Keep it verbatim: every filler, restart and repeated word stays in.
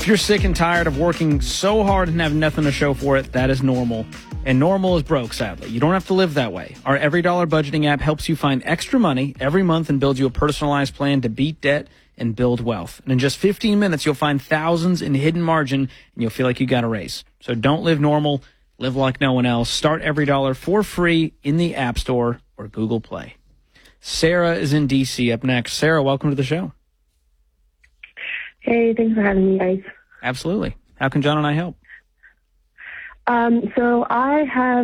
If you're sick and tired of working so hard and have nothing to show for it, that is normal. And normal is broke, sadly. You don't have to live that way. Our Every Dollar budgeting app helps you find extra money every month and builds you a personalized plan to beat debt and build wealth. And in just fifteen minutes, you'll find thousands in hidden margin, and you'll feel like you got a raise. So don't live normal. Live like no one else. Start Every Dollar for free in the App Store or Google Play. Sarah is in D C up next. Sarah, welcome to the show. Hey, thanks for having me, guys. Absolutely. How can John and I help? Um, so I have